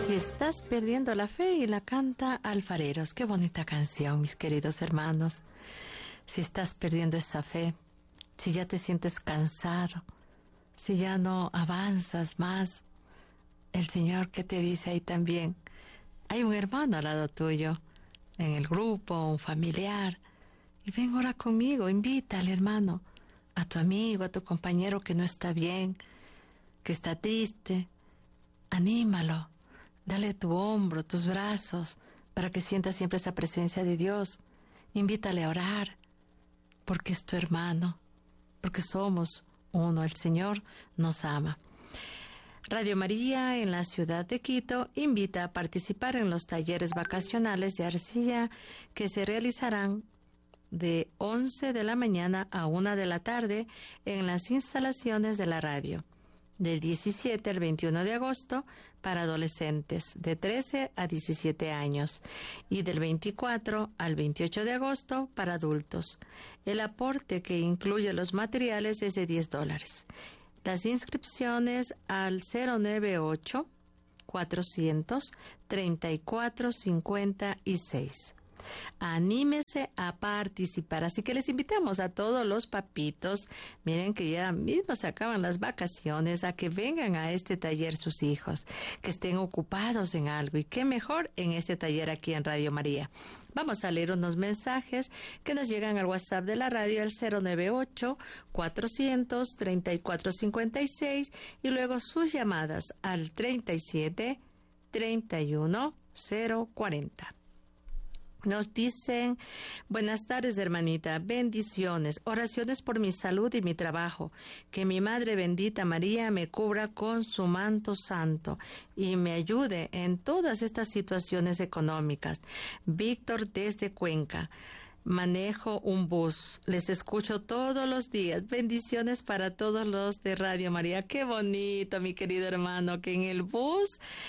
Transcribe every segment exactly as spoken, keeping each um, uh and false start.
Si estás perdiendo la fe, y la canta Alfareros. Qué bonita canción, mis queridos hermanos. Si estás perdiendo esa fe, si ya te sientes cansado, si ya no avanzas más, el Señor que te dice ahí también, hay un hermano al lado tuyo, en el grupo, un familiar, y ven, ora conmigo, invita al hermano, a tu amigo, a tu compañero que no está bien, que está triste, anímalo. Dale tu hombro, tus brazos, para que sienta siempre esa presencia de Dios. Invítale a orar, porque es tu hermano, porque somos uno. El Señor nos ama. Radio María en la ciudad de Quito invita a participar en los talleres vacacionales de arcilla que se realizarán de once de la mañana a una de la tarde en las instalaciones de la radio. Del diecisiete al veintiuno de agosto para adolescentes de trece a diecisiete años y del veinticuatro al veintiocho de agosto para adultos. El aporte que incluye los materiales es de diez dólares. Las inscripciones al cero nueve ocho, cuatrocientos, treinta y cuatro cincuenta y seis. Anímese a participar, así que les invitamos a todos los papitos, miren que ya mismo se acaban las vacaciones, a que vengan a este taller sus hijos, que estén ocupados en algo, y qué mejor en este taller aquí en Radio María. Vamos a leer unos mensajes que nos llegan al WhatsApp de la radio al cero nueve ocho, cuatrocientos, treinta y cuatro cincuenta y seis y luego sus llamadas al treinta y siete, treinta y uno, cero cuarenta. Nos dicen, buenas tardes, hermanita, bendiciones, oraciones por mi salud y mi trabajo, que mi Madre bendita María me cubra con su manto santo y me ayude en todas estas situaciones económicas. Víctor desde Cuenca. Manejo un bus, les escucho todos los días. Bendiciones para todos los de Radio María. Qué bonito, mi querido hermano, que en el bus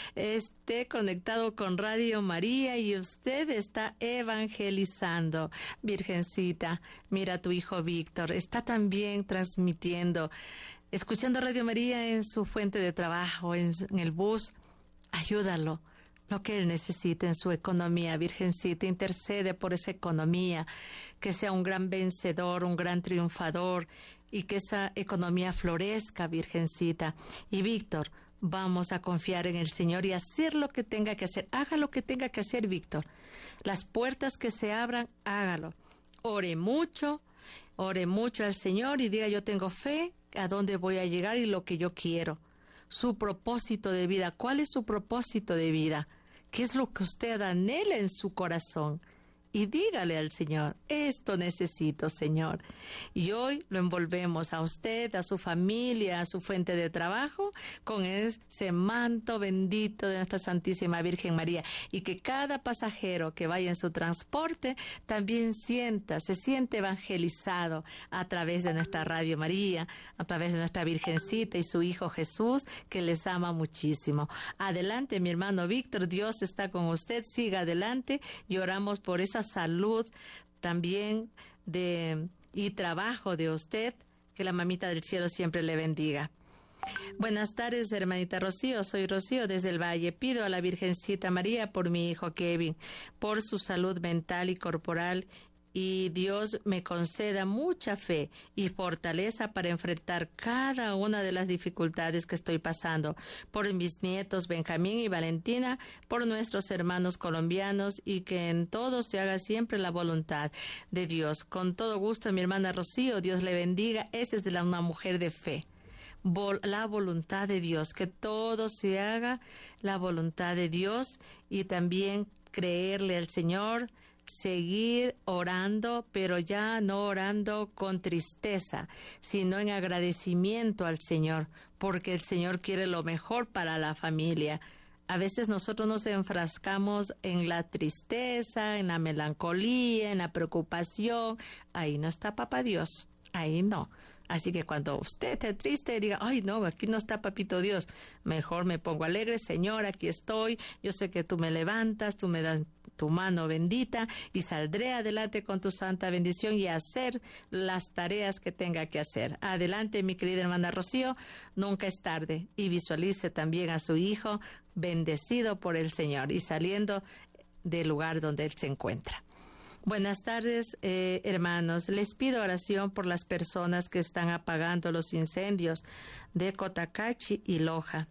esté conectado con Radio María y usted está evangelizando. Virgencita, mira a tu hijo Víctor, está también transmitiendo, escuchando Radio María en su fuente de trabajo, en, en el bus. Ayúdalo. Lo que él necesita en su economía, Virgencita, intercede por esa economía, que sea un gran vencedor, un gran triunfador, y que esa economía florezca, Virgencita. Y Víctor, vamos a confiar en el Señor y hacer lo que tenga que hacer. Haga lo que tenga que hacer, Víctor. Las puertas que se abran, hágalo. Ore mucho, ore mucho al Señor y diga, yo tengo fe, a dónde voy a llegar y lo que yo quiero. Su propósito de vida. ¿Cuál es su propósito de vida? ¿Qué es lo que usted anhela en su corazón? Y dígale al Señor, esto necesito, Señor. Y hoy lo envolvemos a usted, a su familia, a su fuente de trabajo, con ese manto bendito de nuestra Santísima Virgen María. Y que cada pasajero que vaya en su transporte también sienta, se siente evangelizado a través de nuestra Radio María, a través de nuestra Virgencita y su Hijo Jesús, que les ama muchísimo. Adelante, mi hermano Víctor, Dios está con usted, siga adelante y oramos por esa salud también de y trabajo de usted, que la mamita del cielo siempre le bendiga. Buenas tardes, hermanita Rocío, soy Rocío desde el Valle. Pido a la Virgencita María por mi hijo Kevin, por su salud mental y corporal, y Dios me conceda mucha fe y fortaleza para enfrentar cada una de las dificultades que estoy pasando, por mis nietos Benjamín y Valentina, por nuestros hermanos colombianos, y que en todo se haga siempre la voluntad de Dios. Con todo gusto, mi hermana Rocío, Dios le bendiga. Esa es de la, una mujer de fe. Vol, la voluntad de Dios, que todo se haga la voluntad de Dios, y también creerle al Señor, seguir orando, pero ya no orando con tristeza, sino en agradecimiento al Señor, porque el Señor quiere lo mejor para la familia. A veces nosotros nos enfrascamos en la tristeza, en la melancolía, en la preocupación. Ahí no está Papá Dios. Ahí no. Así que cuando usted esté triste, diga, ay no, aquí no está Papito Dios. Mejor me pongo alegre, Señor, aquí estoy. Yo sé que tú me levantas, tú me das tu mano bendita y saldré adelante con tu santa bendición y a hacer las tareas que tenga que hacer. Adelante, mi querida hermana Rocío, nunca es tarde. Y visualice también a su hijo bendecido por el Señor y saliendo del lugar donde él se encuentra. Buenas tardes, eh, hermanos. Les pido oración por las personas que están apagando los incendios de Cotacachi y Loja.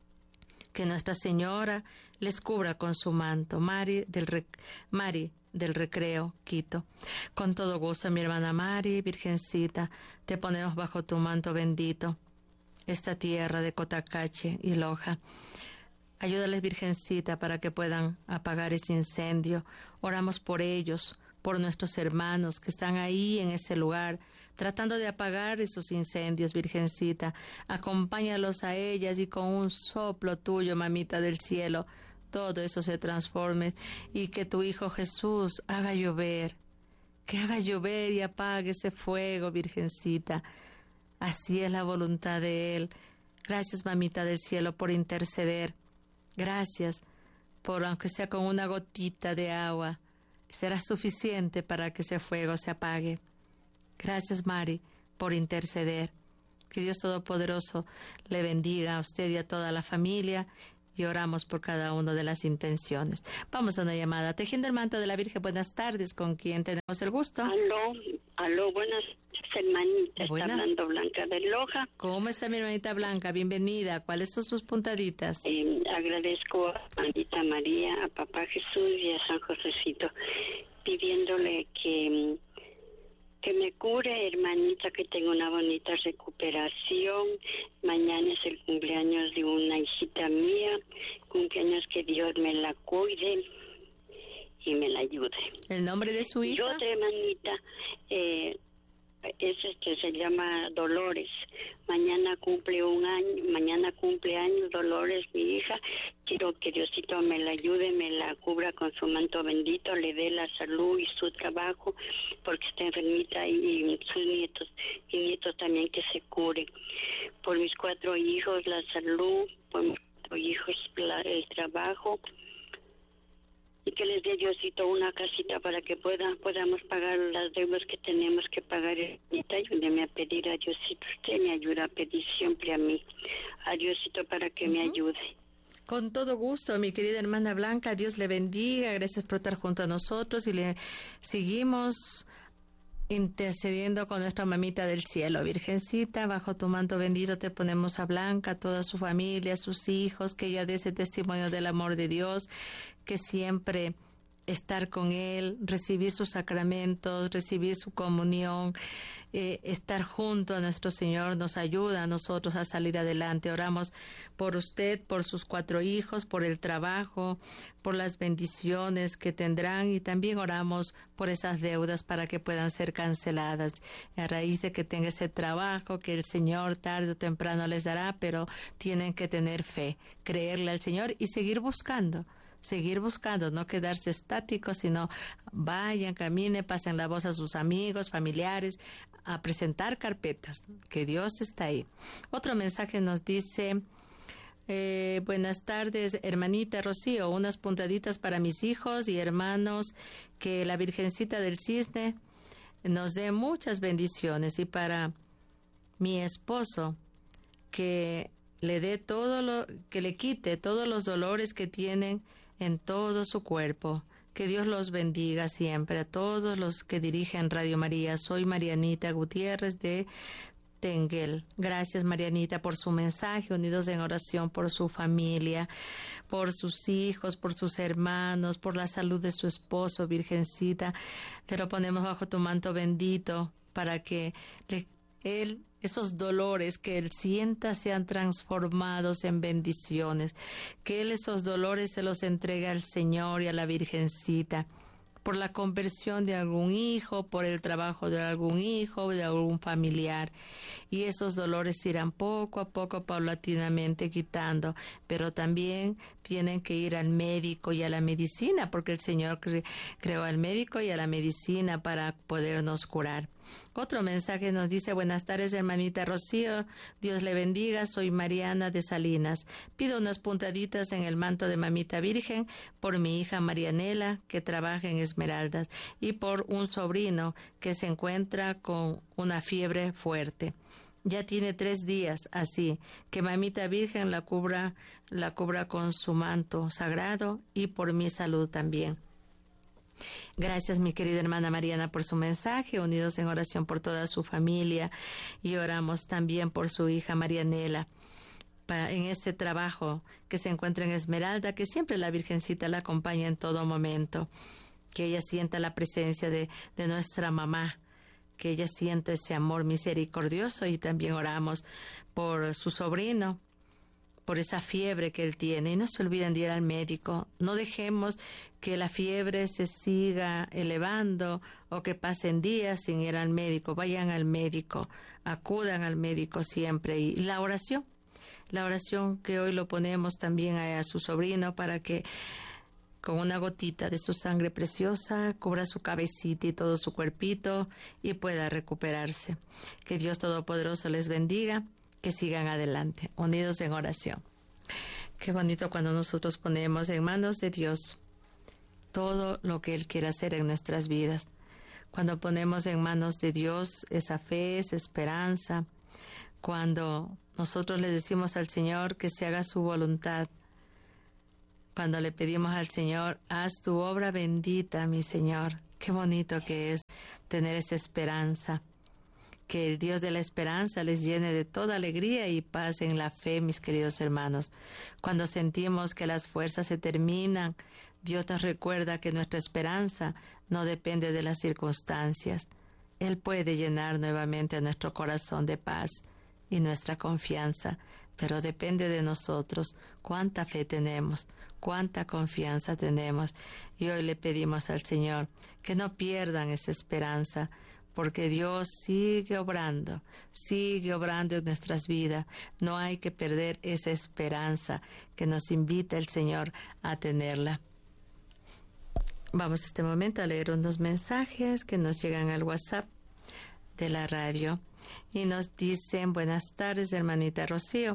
Que Nuestra Señora les cubra con su manto. Mari del, Rec- Mari del Recreo, Quito. Con todo gusto, mi hermana Mari, Virgencita, te ponemos bajo tu manto bendito esta tierra de Cotacachi y Loja. Ayúdales, Virgencita, para que puedan apagar ese incendio. Oramos por ellos, por nuestros hermanos que están ahí en ese lugar, tratando de apagar esos incendios, Virgencita. Acompáñalos a ellas y con un soplo tuyo, mamita del cielo, todo eso se transforme y que tu Hijo Jesús haga llover, que haga llover y apague ese fuego, Virgencita. Así es la voluntad de Él. Gracias, mamita del cielo, por interceder. Gracias por, aunque sea con una gotita de agua, será suficiente para que ese fuego se apague. Gracias, Mari, por interceder. Que Dios Todopoderoso le bendiga a usted y a toda la familia y oramos por cada una de las intenciones. Vamos a una llamada. Tejiendo el manto de la Virgen, buenas tardes. ¿Con quién tenemos el gusto? Aló, aló, buenas hermanitas. Buena. Está hablando Blanca de Loja. ¿Cómo está mi hermanita Blanca? Bienvenida. ¿Cuáles son sus puntaditas? Eh, agradezco a Manita María, a Papá Jesús y a San Josecito, pidiéndole que, que me cure, hermanita, que tenga una bonita recuperación. Mañana es el cumpleaños de una hijita mía, cumpleaños que Dios me la cuide y me la ayude. ¿El nombre de su Y hija? otra hermanita, eh, es este, se llama Dolores. Mañana cumple un año, mañana cumple años Dolores, mi hija. Quiero que Diosito me la ayude, me la cubra con su manto bendito, le dé la salud y su trabajo, porque está enfermita, y, y sus nietos, y nietos también que se curen. Por mis cuatro hijos, la salud, por mis cuatro hijos, la, el trabajo. Y que les dé Diosito una casita para que puedan, podamos pagar las deudas que tenemos que pagar. Y ayúdeme a pedir a Diosito. Usted me ayuda a pedir siempre a mí. A Diosito para que uh-huh. me ayude. Con todo gusto, mi querida hermana Blanca. Dios le bendiga. Gracias por estar junto a nosotros. Y le seguimos intercediendo con nuestra mamita del cielo. Virgencita, bajo tu manto bendito te ponemos a Blanca, a toda su familia, a sus hijos, que ella dé ese testimonio del amor de Dios, que siempre estar con Él, recibir sus sacramentos, recibir su comunión, eh, estar junto a nuestro Señor nos ayuda a nosotros a salir adelante. Oramos por usted, por sus cuatro hijos, por el trabajo, por las bendiciones que tendrán y también oramos por esas deudas para que puedan ser canceladas. A raíz de que tenga ese trabajo que el Señor tarde o temprano les dará, pero tienen que tener fe, creerle al Señor y seguir buscando. Seguir buscando, no quedarse estáticos, sino vayan, caminen, pasen la voz a sus amigos, familiares, a presentar carpetas, que Dios está ahí. Otro mensaje nos dice, eh, buenas tardes, hermanita Rocío, unas puntaditas para mis hijos y hermanos, que la Virgencita del Cisne nos dé muchas bendiciones, y para mi esposo, que le dé todo lo, que le quite todos los dolores que tienen en todo su cuerpo. Que Dios los bendiga siempre a todos los que dirigen Radio María. Soy Marianita Gutiérrez de Tenguel. Gracias, Marianita, por su mensaje, unidos en oración por su familia, por sus hijos, por sus hermanos, por la salud de su esposo, Virgencita. Te lo ponemos bajo tu manto bendito para que le, él esos dolores que él sienta sean transformados en bendiciones, que él esos dolores se los entregue al Señor y a la Virgencita, por la conversión de algún hijo, por el trabajo de algún hijo, de algún familiar, y esos dolores se irán poco a poco, paulatinamente quitando, pero también tienen que ir al médico y a la medicina, porque el Señor cre- creó al médico y a la medicina para podernos curar. Otro mensaje nos dice: buenas tardes, hermanita Rocío, Dios le bendiga, soy Mariana de Salinas. Pido unas puntaditas en el manto de Mamita Virgen por mi hija Marianela, que trabaja en Esmeraldas, y por un sobrino que se encuentra con una fiebre fuerte. Ya tiene tres días así, que Mamita Virgen la cubra, la cubra con su manto sagrado, y por mi salud también. Gracias, mi querida hermana Mariana, por su mensaje, unidos en oración por toda su familia, y oramos también por su hija Marianela, pa, en este trabajo que se encuentra en Esmeralda, que siempre la Virgencita la acompaña en todo momento, que ella sienta la presencia de, de nuestra mamá, que ella sienta ese amor misericordioso, y también oramos por su sobrino, por esa fiebre que él tiene, y no se olviden de ir al médico. No dejemos que la fiebre se siga elevando o que pasen días sin ir al médico. Vayan al médico, acudan al médico siempre. Y la oración, la oración que hoy lo ponemos también a, a su sobrino, para que con una gotita de su sangre preciosa cubra su cabecita y todo su cuerpito y pueda recuperarse. Que Dios Todopoderoso les bendiga. Que sigan adelante, unidos en oración. Qué bonito cuando nosotros ponemos en manos de Dios todo lo que Él quiere hacer en nuestras vidas. Cuando ponemos en manos de Dios esa fe, esa esperanza. Cuando nosotros le decimos al Señor que se haga su voluntad. Cuando le pedimos al Señor: haz tu obra bendita, mi Señor. Qué bonito que es tener esa esperanza. Que el Dios de la esperanza les llene de toda alegría y paz en la fe, mis queridos hermanos. Cuando sentimos que las fuerzas se terminan, Dios nos recuerda que nuestra esperanza no depende de las circunstancias. Él puede llenar nuevamente a nuestro corazón de paz y nuestra confianza, pero depende de nosotros cuánta fe tenemos, cuánta confianza tenemos. Y hoy le pedimos al Señor que no pierdan esa esperanza, porque Dios sigue obrando, sigue obrando en nuestras vidas. No hay que perder esa esperanza que nos invita el Señor a tenerla. Vamos a este momento a leer unos mensajes que nos llegan al WhatsApp de la radio y nos dicen: buenas tardes, hermanita Rocío.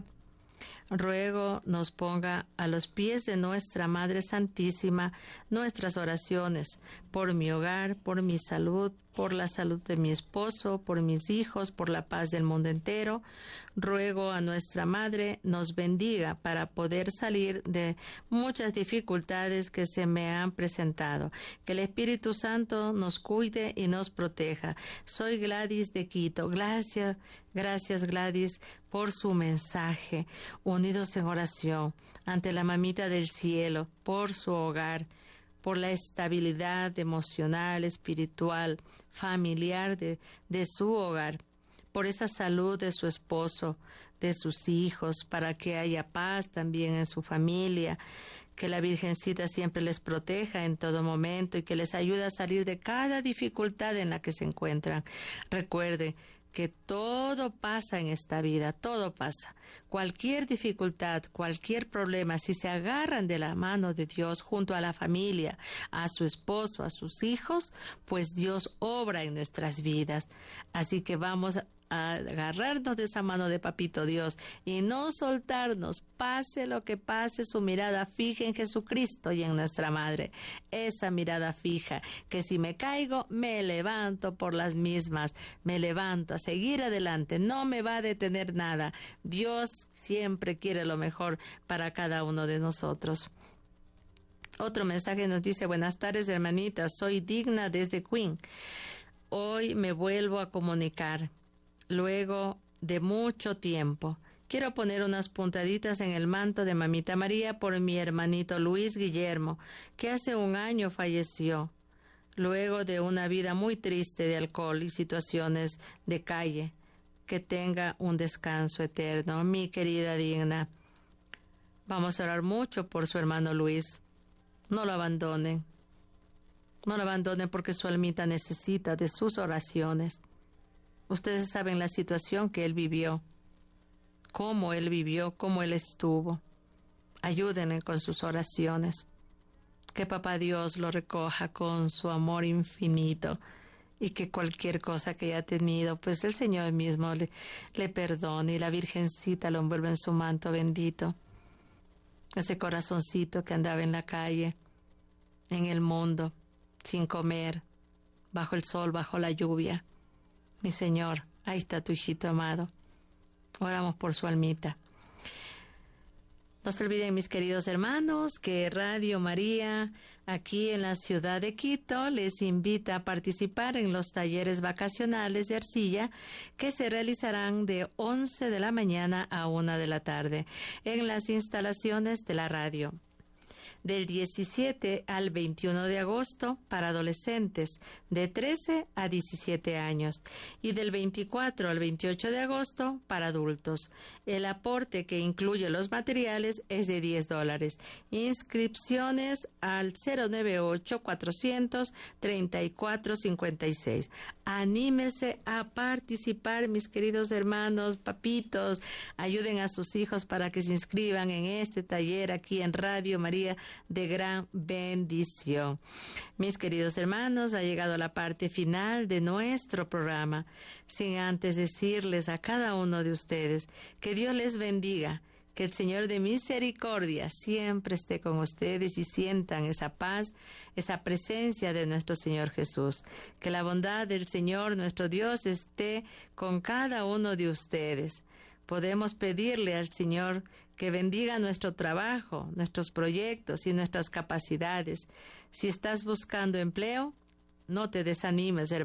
Ruego nos ponga a los pies de nuestra Madre Santísima nuestras oraciones por mi hogar, por mi salud, por la salud de mi esposo, por mis hijos, por la paz del mundo entero. Ruego a nuestra Madre nos bendiga para poder salir de muchas dificultades que se me han presentado. Que el Espíritu Santo nos cuide y nos proteja. Soy Gladys de Quito. Gracias, gracias Gladys por su mensaje. Unidos en oración ante la Mamita del Cielo, por su hogar, por la estabilidad emocional, espiritual, familiar de, de su hogar, por esa salud de su esposo, de sus hijos, para que haya paz también en su familia, que la Virgencita siempre les proteja en todo momento y que les ayude a salir de cada dificultad en la que se encuentran. Recuerde que todo pasa en esta vida, todo pasa. Cualquier dificultad, cualquier problema, si se agarran de la mano de Dios junto a la familia, a su esposo, a sus hijos, pues Dios obra en nuestras vidas. Así que vamos a a agarrarnos de esa mano de Papito Dios y no soltarnos, pase lo que pase, su mirada fija en Jesucristo y en nuestra Madre, esa mirada fija, que si me caigo, me levanto por las mismas, me levanto a seguir adelante, no me va a detener nada. Dios siempre quiere lo mejor para cada uno de nosotros. Otro mensaje nos dice: buenas tardes, hermanita, soy Digna desde Queen. Hoy me vuelvo a comunicar luego de mucho tiempo. Quiero poner unas puntaditas en el manto de Mamita María por mi hermanito Luis Guillermo, que hace un año falleció, luego de una vida muy triste de alcohol y situaciones de calle. Que tenga un descanso eterno, mi querida Digna. Vamos a orar mucho por su hermano Luis. No lo abandonen. No lo abandonen porque su almita necesita de sus oraciones. Ustedes saben la situación que él vivió, cómo él vivió, cómo él estuvo. Ayúdenle con sus oraciones. Que Papá Dios lo recoja con su amor infinito y que cualquier cosa que haya tenido, pues el Señor mismo le, le perdone y la Virgencita lo envuelve en su manto bendito. Ese corazoncito que andaba en la calle, en el mundo, sin comer, bajo el sol, bajo la lluvia. Mi Señor, ahí está tu hijito amado. Oramos por su almita. No se olviden, mis queridos hermanos, que Radio María, aquí en la ciudad de Quito, les invita a participar en los talleres vacacionales de arcilla que se realizarán de once de la mañana a una de la tarde en las instalaciones de la radio. Del diecisiete al veintiuno de agosto para adolescentes de trece a diecisiete años y del veinticuatro al veintiocho de agosto para adultos. El aporte que incluye los materiales es de diez dólares. Inscripciones al cero nueve ocho, cuatrocientos, treinta y cuatro cincuenta y seis. Anímese a participar, mis queridos hermanos, papitos. Ayuden a sus hijos para que se inscriban en este taller aquí en Radio María de gran bendición. Mis queridos hermanos, ha llegado la parte final de nuestro programa. Sin antes decirles a cada uno de ustedes que Dios les bendiga, que el Señor de misericordia siempre esté con ustedes y sientan esa paz, esa presencia de nuestro Señor Jesús. Que la bondad del Señor, nuestro Dios, esté con cada uno de ustedes. Podemos pedirle al Señor que bendiga nuestro trabajo, nuestros proyectos y nuestras capacidades. Si estás buscando empleo, no te desanimes, hermano.